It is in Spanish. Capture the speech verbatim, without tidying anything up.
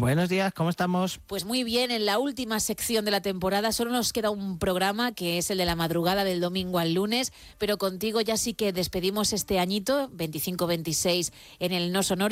Buenos días, ¿cómo estamos? Pues muy bien, en la última sección de la temporada solo nos queda un programa que es el de la madrugada del domingo al lunes, pero contigo ya sí que despedimos este añito, veinticinco veintiséis en el No Sonora.